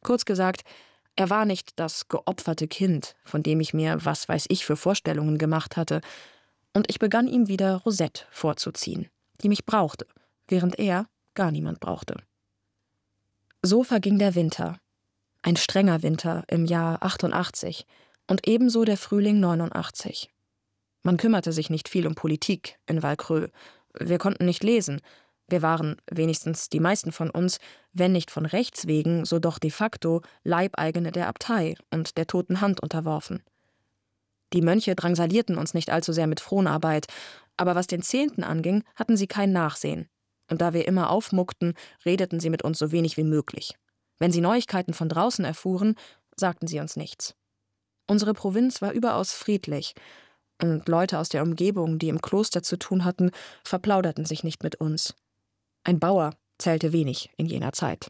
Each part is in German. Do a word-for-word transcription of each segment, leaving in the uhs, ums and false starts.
Kurz gesagt, er war nicht das geopferte Kind, von dem ich mir was weiß ich für Vorstellungen gemacht hatte, und ich begann ihm wieder Rosette vorzuziehen, die mich brauchte, während er gar niemand brauchte. So verging der Winter, ein strenger Winter im Jahr achtundachtzig und ebenso der Frühling neunundachtzig. Man kümmerte sich nicht viel um Politik in Valcreux. Wir konnten nicht lesen. Wir waren, wenigstens die meisten von uns, wenn nicht von Rechts wegen, so doch de facto Leibeigene der Abtei und der Toten Hand unterworfen. Die Mönche drangsalierten uns nicht allzu sehr mit Fronarbeit, aber was den Zehnten anging, hatten sie kein Nachsehen. Und da wir immer aufmuckten, redeten sie mit uns so wenig wie möglich. Wenn sie Neuigkeiten von draußen erfuhren, sagten sie uns nichts. Unsere Provinz war überaus friedlich, und Leute aus der Umgebung, die im Kloster zu tun hatten, verplauderten sich nicht mit uns. Ein Bauer zählte wenig in jener Zeit.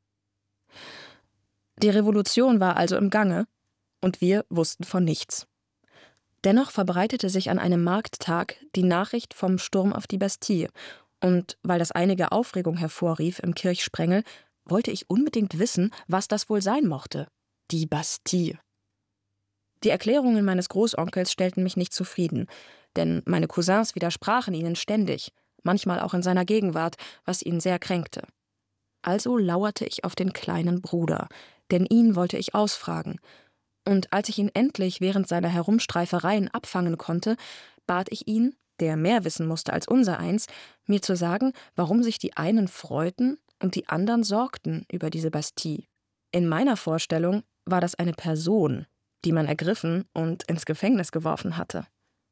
Die Revolution war also im Gange, und wir wussten von nichts. Dennoch verbreitete sich an einem Markttag die Nachricht vom Sturm auf die Bastille, und weil das einige Aufregung hervorrief im Kirchsprengel, wollte ich unbedingt wissen, was das wohl sein mochte. Die Bastille. Die Erklärungen meines Großonkels stellten mich nicht zufrieden, denn meine Cousins widersprachen ihnen ständig, manchmal auch in seiner Gegenwart, was ihn sehr kränkte. Also lauerte ich auf den kleinen Bruder, denn ihn wollte ich ausfragen. Und als ich ihn endlich während seiner Herumstreifereien abfangen konnte, bat ich ihn, der mehr wissen musste als unsereins, mir zu sagen, warum sich die einen freuten und die anderen sorgten über diese Bastille. In meiner Vorstellung war das eine Person, die man ergriffen und ins Gefängnis geworfen hatte.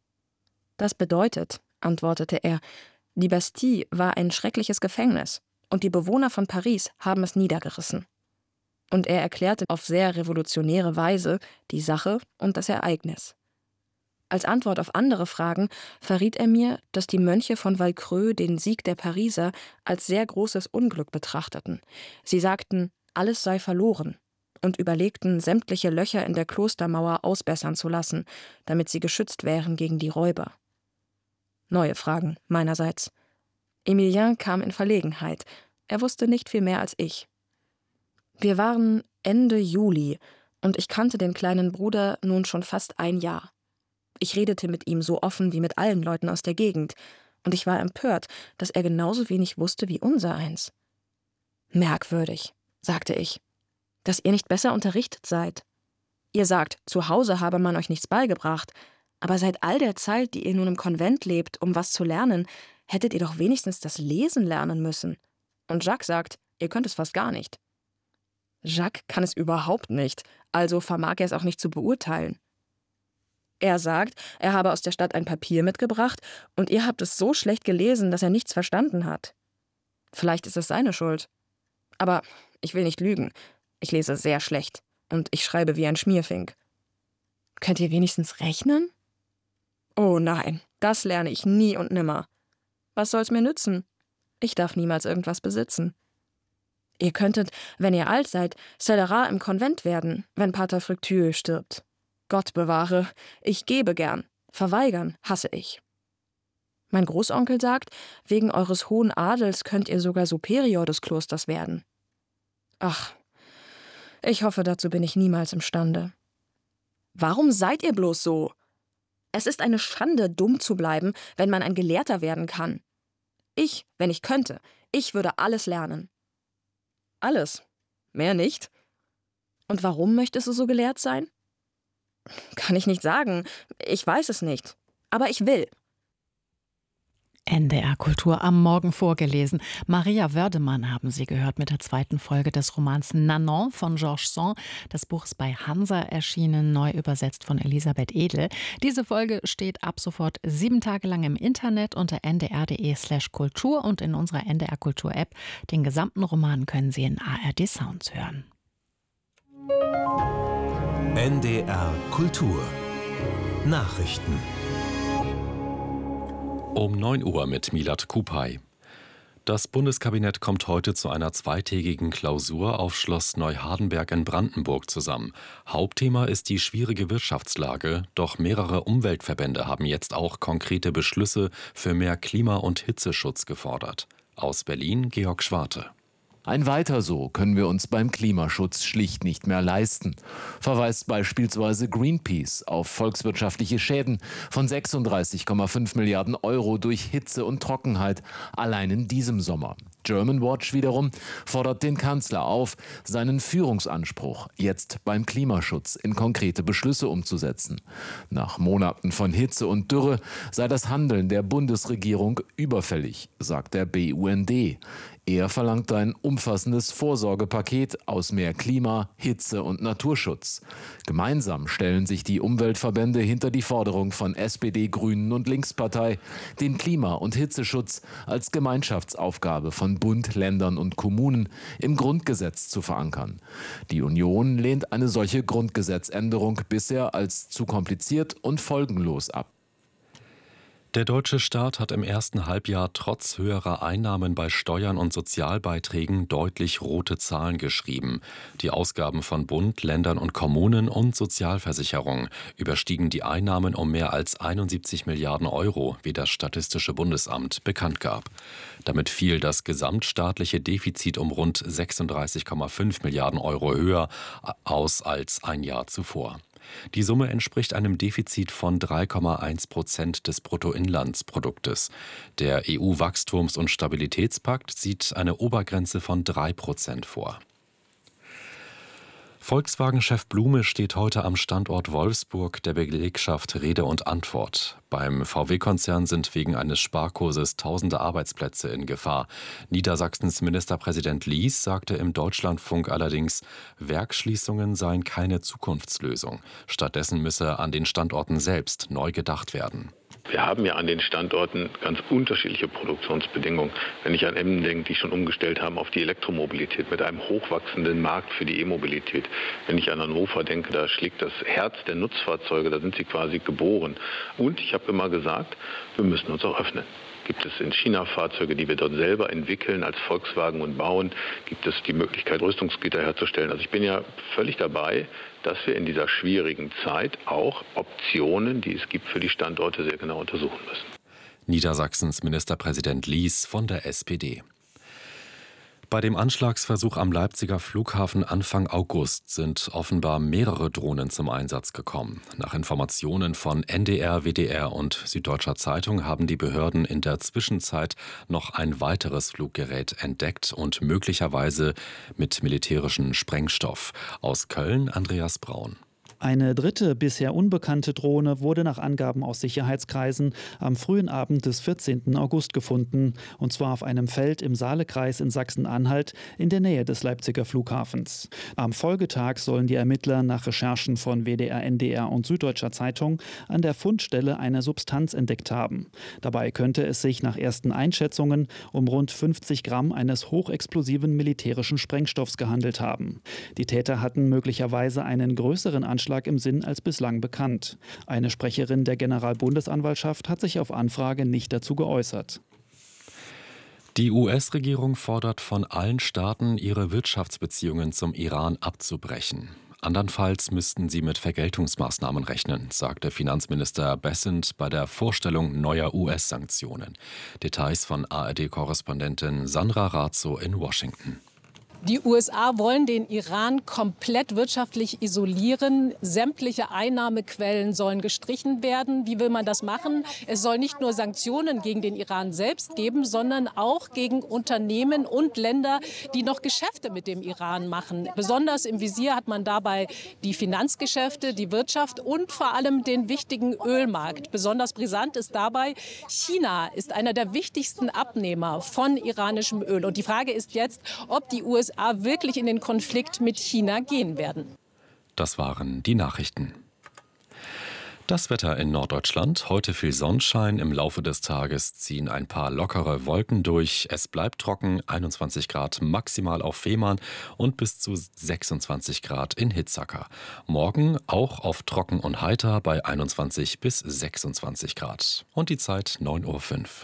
Das bedeutet, antwortete er, die Bastille war ein schreckliches Gefängnis und die Bewohner von Paris haben es niedergerissen. Und er erklärte auf sehr revolutionäre Weise die Sache und das Ereignis. Als Antwort auf andere Fragen verriet er mir, dass die Mönche von Valcreux den Sieg der Pariser als sehr großes Unglück betrachteten. Sie sagten, alles sei verloren und überlegten, sämtliche Löcher in der Klostermauer ausbessern zu lassen, damit sie geschützt wären gegen die Räuber. Neue Fragen meinerseits. Emilien kam in Verlegenheit. Er wusste nicht viel mehr als ich. Wir waren Ende Juli und ich kannte den kleinen Bruder nun schon fast ein Jahr. Ich redete mit ihm so offen wie mit allen Leuten aus der Gegend, und ich war empört, dass er genauso wenig wusste wie unsereins. Merkwürdig, sagte ich, dass ihr nicht besser unterrichtet seid. Ihr sagt, zu Hause habe man euch nichts beigebracht, aber seit all der Zeit, die ihr nun im Konvent lebt, um was zu lernen, hättet ihr doch wenigstens das Lesen lernen müssen. Und Jacques sagt, ihr könnt es fast gar nicht. Jacques kann es überhaupt nicht, also vermag er es auch nicht zu beurteilen. Er sagt, er habe aus der Stadt ein Papier mitgebracht und ihr habt es so schlecht gelesen, dass er nichts verstanden hat. Vielleicht ist es seine Schuld. Aber ich will nicht lügen. Ich lese sehr schlecht und ich schreibe wie ein Schmierfink. Könnt ihr wenigstens rechnen? Oh nein, das lerne ich nie und nimmer. Was soll's mir nützen? Ich darf niemals irgendwas besitzen. Ihr könntet, wenn ihr alt seid, Scélérat im Konvent werden, wenn Pater Fructueux stirbt. Gott bewahre, ich gebe gern, verweigern hasse ich. Mein Großonkel sagt, wegen eures hohen Adels könnt ihr sogar Superior des Klosters werden. Ach, ich hoffe, dazu bin ich niemals imstande. Warum seid ihr bloß so? Es ist eine Schande, dumm zu bleiben, wenn man ein Gelehrter werden kann. Ich, wenn ich könnte, ich würde alles lernen. Alles? Mehr nicht? Und warum möchtest du so gelehrt sein? Kann ich nicht sagen. Ich weiß es nicht. Aber ich will. N D R Kultur am Morgen vorgelesen. Maria Wördemann haben Sie gehört mit der zweiten Folge des Romans Nanon von Georges Sand. Das Buch ist bei Hansa erschienen, neu übersetzt von Elisabeth Edel. Diese Folge steht ab sofort sieben Tage lang im Internet unter ndr.de slash Kultur und in unserer N D R Kultur App. Den gesamten Roman können Sie in A R D Sounds hören. N D R Kultur Nachrichten Um neun Uhr mit Milad Kupay. Das Bundeskabinett kommt heute zu einer zweitägigen Klausur auf Schloss Neuhardenberg in Brandenburg zusammen. Hauptthema ist die schwierige Wirtschaftslage, doch mehrere Umweltverbände haben jetzt auch konkrete Beschlüsse für mehr Klima- und Hitzeschutz gefordert. Aus Berlin Georg Schwarte. Ein Weiter so können wir uns beim Klimaschutz schlicht nicht mehr leisten, verweist beispielsweise Greenpeace auf volkswirtschaftliche Schäden von sechsunddreißig Komma fünf Milliarden Euro durch Hitze und Trockenheit allein in diesem Sommer. Germanwatch wiederum fordert den Kanzler auf, seinen Führungsanspruch jetzt beim Klimaschutz in konkrete Beschlüsse umzusetzen. Nach Monaten von Hitze und Dürre sei das Handeln der Bundesregierung überfällig, sagt der B U N D. Er verlangt ein umfassendes Vorsorgepaket aus mehr Klima, Hitze und Naturschutz. Gemeinsam stellen sich die Umweltverbände hinter die Forderung von S P D, Grünen und Linkspartei, den Klima- und Hitzeschutz als Gemeinschaftsaufgabe von Bund, Ländern und Kommunen im Grundgesetz zu verankern. Die Union lehnt eine solche Grundgesetzänderung bisher als zu kompliziert und folgenlos ab. Der deutsche Staat hat im ersten Halbjahr trotz höherer Einnahmen bei Steuern und Sozialbeiträgen deutlich rote Zahlen geschrieben. Die Ausgaben von Bund, Ländern und Kommunen und Sozialversicherung überstiegen die Einnahmen um mehr als einundsiebzig Milliarden Euro, wie das Statistische Bundesamt bekannt gab. Damit fiel das gesamtstaatliche Defizit um rund sechsunddreißig Komma fünf Milliarden Euro höher aus als ein Jahr zuvor. Die Summe entspricht einem Defizit von drei Komma eins Prozent des Bruttoinlandsproduktes. Der E U-Wachstums- und Stabilitätspakt sieht eine Obergrenze von drei Prozent vor. Volkswagen-Chef Blume steht heute am Standort Wolfsburg der Belegschaft Rede und Antwort. Beim V W-Konzern sind wegen eines Sparkurses tausende Arbeitsplätze in Gefahr. Niedersachsens Ministerpräsident Lies sagte im Deutschlandfunk allerdings, Werksschließungen seien keine Zukunftslösung. Stattdessen müsse an den Standorten selbst neu gedacht werden. Wir haben ja an den Standorten ganz unterschiedliche Produktionsbedingungen. Wenn ich an Emden denke, die schon umgestellt haben auf die Elektromobilität mit einem hochwachsenden Markt für die E-Mobilität. Wenn ich an Hannover denke, da schlägt das Herz der Nutzfahrzeuge, da sind sie quasi geboren. Und ich habe immer gesagt, wir müssen uns auch öffnen. Gibt es in China Fahrzeuge, die wir dort selber entwickeln als Volkswagen und bauen? Gibt es die Möglichkeit, Rüstungsgüter herzustellen? Also ich bin ja völlig dabei, dass wir in dieser schwierigen Zeit auch Optionen, die es gibt für die Standorte, sehr genau untersuchen müssen. Niedersachsens Ministerpräsident Lies von der S P D. Bei dem Anschlagsversuch am Leipziger Flughafen Anfang August sind offenbar mehrere Drohnen zum Einsatz gekommen. Nach Informationen von N D R, W D R und Süddeutscher Zeitung haben die Behörden in der Zwischenzeit noch ein weiteres Fluggerät entdeckt und möglicherweise mit militärischem Sprengstoff. Aus Köln Andreas Braun. Eine dritte, bisher unbekannte Drohne wurde nach Angaben aus Sicherheitskreisen am frühen Abend des vierzehnten August gefunden, und zwar auf einem Feld im Saalekreis in Sachsen-Anhalt in der Nähe des Leipziger Flughafens. Am Folgetag sollen die Ermittler nach Recherchen von W D R, N D R und Süddeutscher Zeitung an der Fundstelle eine Substanz entdeckt haben. Dabei könnte es sich nach ersten Einschätzungen um rund fünfzig Gramm eines hochexplosiven militärischen Sprengstoffs gehandelt haben. Die Täter hatten möglicherweise einen größeren Anschlag im Sinn als bislang bekannt. Eine Sprecherin der Generalbundesanwaltschaft hat sich auf Anfrage nicht dazu geäußert. Die U S-Regierung fordert von allen Staaten, ihre Wirtschaftsbeziehungen zum Iran abzubrechen. Andernfalls müssten sie mit Vergeltungsmaßnahmen rechnen, sagte Finanzminister Bessent bei der Vorstellung neuer U S-Sanktionen. Details von A R D-Korrespondentin Sandra Razzo in Washington. Die U S A wollen den Iran komplett wirtschaftlich isolieren. Sämtliche Einnahmequellen sollen gestrichen werden. Wie will man das machen? Es soll nicht nur Sanktionen gegen den Iran selbst geben, sondern auch gegen Unternehmen und Länder, die noch Geschäfte mit dem Iran machen. Besonders im Visier hat man dabei die Finanzgeschäfte, die Wirtschaft und vor allem den wichtigen Ölmarkt. Besonders brisant ist dabei, China ist einer der wichtigsten Abnehmer von iranischem Öl. Und die Frage ist jetzt, ob die U S A wirklich in den Konflikt mit China gehen werden. Das waren die Nachrichten. Das Wetter in Norddeutschland. Heute viel Sonnenschein. Im Laufe des Tages ziehen ein paar lockere Wolken durch. Es bleibt trocken, einundzwanzig Grad maximal auf Fehmarn und bis zu sechsundzwanzig Grad in Hitzacker. Morgen auch auf trocken und heiter bei einundzwanzig bis sechsundzwanzig Grad. Und die Zeit neun Uhr fünf.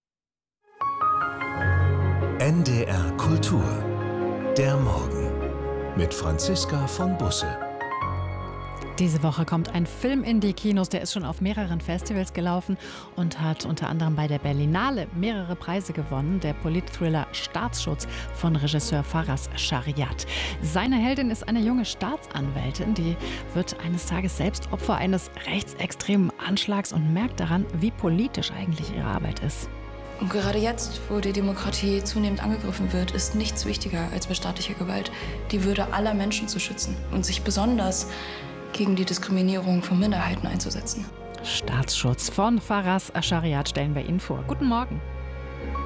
N D R Kultur. Der Morgen mit Franziska von Busse. Diese Woche kommt ein Film in die Kinos, der ist schon auf mehreren Festivals gelaufen und hat unter anderem bei der Berlinale mehrere Preise gewonnen. Der Politthriller Staatsschutz von Regisseur Faraz Shariat. Seine Heldin ist eine junge Staatsanwältin, die wird eines Tages selbst Opfer eines rechtsextremen Anschlags und merkt daran, wie politisch eigentlich ihre Arbeit ist. Und gerade jetzt, wo die Demokratie zunehmend angegriffen wird, ist nichts wichtiger als mit staatlicher Gewalt die Würde aller Menschen zu schützen und sich besonders gegen die Diskriminierung von Minderheiten einzusetzen. Staatsschutz von Faraz Shariat stellen wir Ihnen vor. Guten Morgen.